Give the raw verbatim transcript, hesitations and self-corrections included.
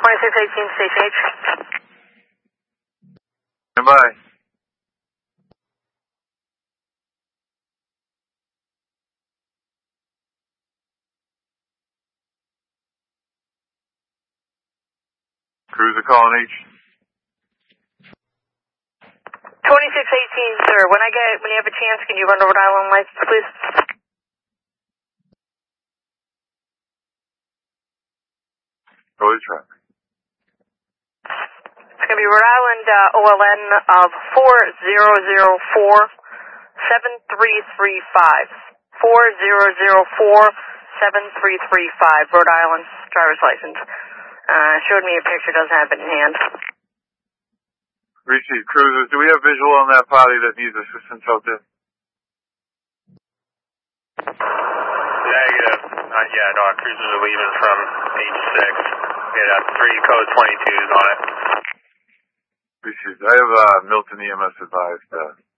twenty-six eighteen, Station H. Stand by. Cruiser calling H. twenty-six eighteen, sir. When I get, when you have a chance, can you run the Rhode Island license, please? Road traffic. It's going to be Rhode Island uh, O L N of four zero zero four seven three three five. four zero zero four seven three three five, Rhode Island driver's license. Uh, showed me a picture, doesn't have it in hand. Receive cruisers. Do we have visual on that party that needs assistance out there? Negative. Not yet. Our cruisers are leaving from H six. We have three code twenty-twos on it. Receive. I have uh, Milton E M S advised. Uh,